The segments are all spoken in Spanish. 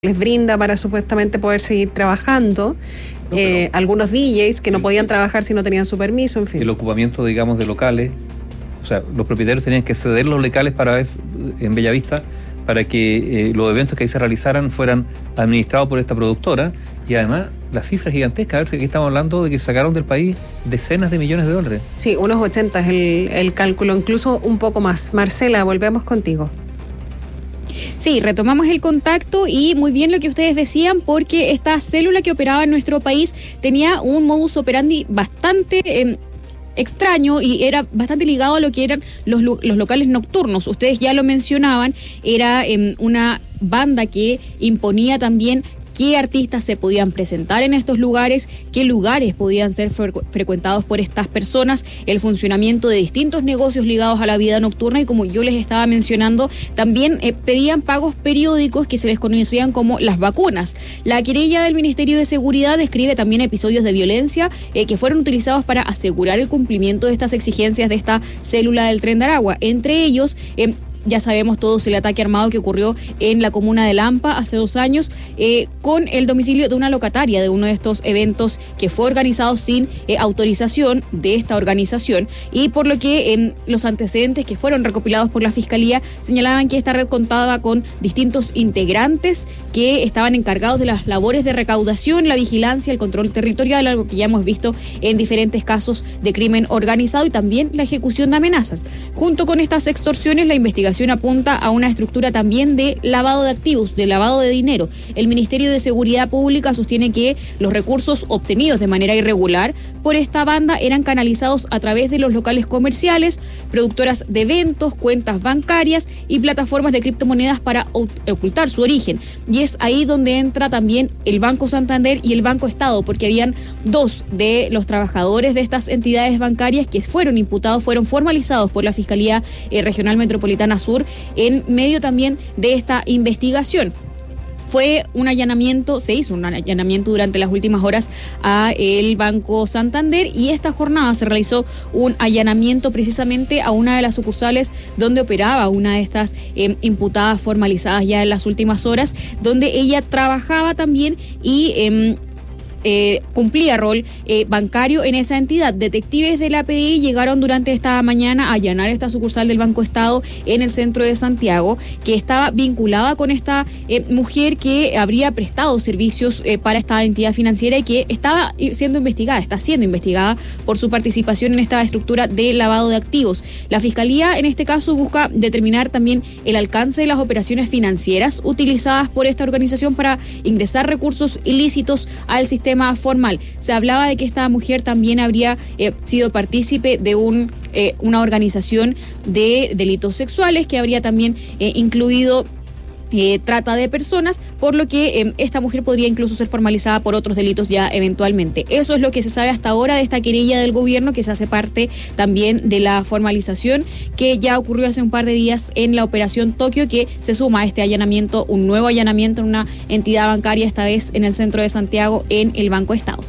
les brinda para supuestamente poder seguir trabajando. Algunos DJs que no podían trabajar si no tenían su permiso, en fin. El ocupamiento, digamos, de locales. O sea, los propietarios tenían que ceder los locales en Bellavista para que los eventos que ahí se realizaran fueran administrados por esta productora. Y además, la cifra es gigantesca. A ver si aquí estamos hablando de que sacaron del país decenas de millones de dólares. Sí, unos 80 es el cálculo, incluso un poco más. Marcela, volvemos contigo. Sí, retomamos el contacto y muy bien lo que ustedes decían, porque esta célula que operaba en nuestro país tenía un modus operandi bastante extraño y era bastante ligado a lo que eran los locales nocturnos. Ustedes ya lo mencionaban, era una banda que imponía también qué artistas se podían presentar en estos lugares, qué lugares podían ser frecuentados por estas personas, el funcionamiento de distintos negocios ligados a la vida nocturna y, como yo les estaba mencionando, también pedían pagos periódicos que se les conocían como las vacunas. La querella del Ministerio de Seguridad describe también episodios de violencia que fueron utilizados para asegurar el cumplimiento de estas exigencias de esta célula del Tren de Aragua. Entre ellos, ya sabemos todos el ataque armado que ocurrió en la comuna de Lampa hace 2 años, con el domicilio de una locataria de uno de estos eventos que fue organizado sin autorización de esta organización, y por lo que los antecedentes que fueron recopilados por la Fiscalía señalaban que esta red contaba con distintos integrantes que estaban encargados de las labores de recaudación, la vigilancia, el control territorial, algo que ya hemos visto en diferentes casos de crimen organizado, y también la ejecución de amenazas. Junto con estas extorsiones, la investigación apunta a una estructura también de lavado de activos, de lavado de dinero. El Ministerio de Seguridad Pública sostiene que los recursos obtenidos de manera irregular por esta banda eran canalizados a través de los locales comerciales, productoras de eventos, cuentas bancarias y plataformas de criptomonedas para ocultar su origen. Y es ahí donde entra también el Banco Santander y el Banco Estado, porque habían 2 de los trabajadores de estas entidades bancarias que fueron imputados, fueron formalizados por la Fiscalía Regional Metropolitana Sur en medio también de esta investigación. Se hizo un allanamiento durante las últimas horas a el Banco Santander, y esta jornada se realizó un allanamiento precisamente a una de las sucursales donde operaba una de estas imputadas formalizadas ya en las últimas horas, donde ella trabajaba también y cumplía rol bancario en esa entidad. Detectives de la PDI llegaron durante esta mañana a allanar esta sucursal del Banco Estado en el centro de Santiago, que estaba vinculada con esta mujer que habría prestado servicios para esta entidad financiera y que está siendo investigada por su participación en esta estructura de lavado de activos. La Fiscalía en este caso busca determinar también el alcance de las operaciones financieras utilizadas por esta organización para ingresar recursos ilícitos al sistema formal. Se hablaba de que esta mujer también habría sido partícipe de una organización de delitos sexuales que habría también incluido trata de personas, por lo que esta mujer podría incluso ser formalizada por otros delitos ya eventualmente. Eso es lo que se sabe hasta ahora de esta querella del gobierno, que se hace parte también de la formalización que ya ocurrió hace un par de días en la operación Tokio, que se suma a este allanamiento, un nuevo allanamiento en una entidad bancaria, esta vez en el centro de Santiago, en el Banco Estado.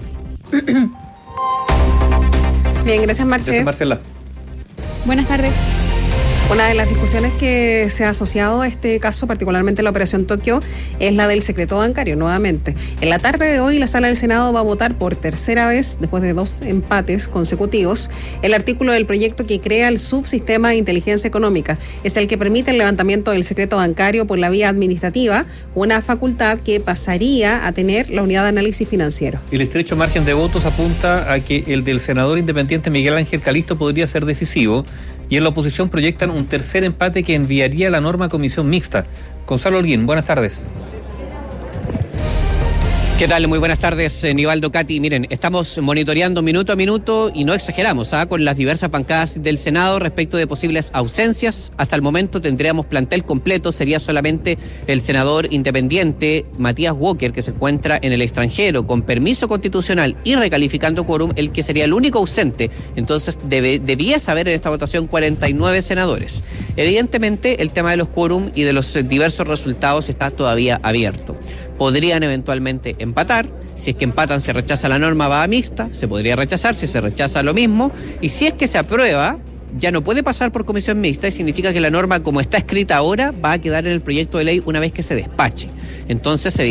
Bien, gracias Gracias, Marcela. Buenas tardes. Una de las discusiones que se ha asociado a este caso, particularmente la operación Tokio, es la del secreto bancario, nuevamente. En la tarde de hoy, la Sala del Senado va a votar por tercera vez, después de 2 empates consecutivos, el artículo del proyecto que crea el subsistema de inteligencia económica. Es el que permite el levantamiento del secreto bancario por la vía administrativa, una facultad que pasaría a tener la Unidad de Análisis Financiero. El estrecho margen de votos apunta a que el del senador independiente Miguel Ángel Calisto podría ser decisivo, y en la oposición proyectan un tercer empate que enviaría la norma a comisión mixta. Gonzalo Holguín, buenas tardes. ¿Qué tal? Muy buenas tardes, Nivaldo, Katy. Miren, estamos monitoreando minuto a minuto y no exageramos con las diversas bancadas del Senado respecto de posibles ausencias. Hasta el momento tendríamos plantel completo, sería solamente el senador independiente Matías Walker, que se encuentra en el extranjero con permiso constitucional y recalificando quórum, el que sería el único ausente. Entonces debía saber en esta votación 49 senadores. Evidentemente el tema de los quórum y de los diversos resultados está todavía abierto. Podrían eventualmente empatar. Si es que empatan, se rechaza la norma, va a mixta. Se podría rechazar, si se rechaza lo mismo. Y si es que se aprueba, ya no puede pasar por comisión mixta y significa que la norma como está escrita ahora va a quedar en el proyecto de ley una vez que se despache. Entonces,